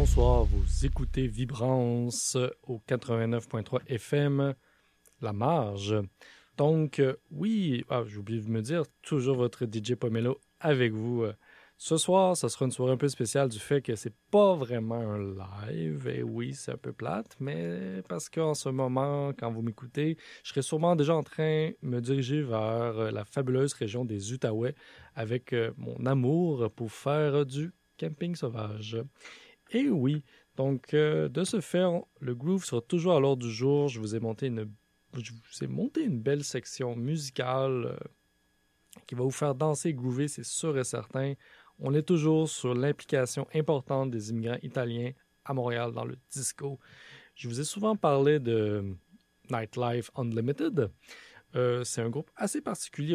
bonsoir, vous écoutez Vibrance au 89.3 FM, La Marge. Donc, oui, j'ai oublié de me dire, toujours votre DJ Pomelo avec vous. Ce soir, ça sera une soirée un peu spéciale du fait que c'est pas vraiment un live. Et oui, c'est un peu plate, mais parce qu'en ce moment, quand vous m'écoutez, je serai sûrement déjà en train de me diriger vers la fabuleuse région des Outaouais avec mon amour pour faire du camping sauvage. Et oui, donc de ce fait, le groove sera toujours à l'ordre du jour. Je vous ai monté une belle section musicale qui va vous faire danser et groover, c'est sûr et certain. On est toujours sur l'implication importante des immigrants italiens à Montréal dans le disco. Je vous ai souvent parlé de Nightlife Unlimited. C'est un groupe assez particulier